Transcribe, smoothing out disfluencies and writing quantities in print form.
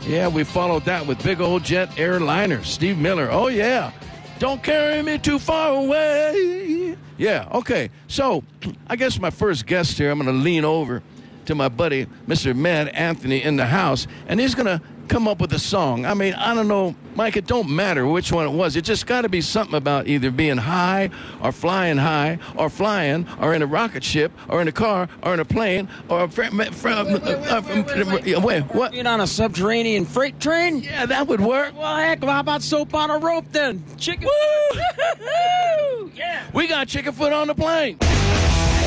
Yeah, we followed that with big old jet airliner, Steve Miller. Oh, yeah. Don't carry me too far away. Yeah, okay. So I guess my first guest here, I'm going to lean over to my buddy, Mr. Mad Anthony, in the house, and he's going to come up with a song. I mean, I don't know, Mike, it don't matter which one it was. It just got to be something about either being high or flying or in a rocket ship or in a car or in a plane or wait, what? Being on a subterranean freight train? Yeah, that would work. Well, heck, how about soap on a rope then? Chicken. Woo! Yeah. We got chicken foot on the plane.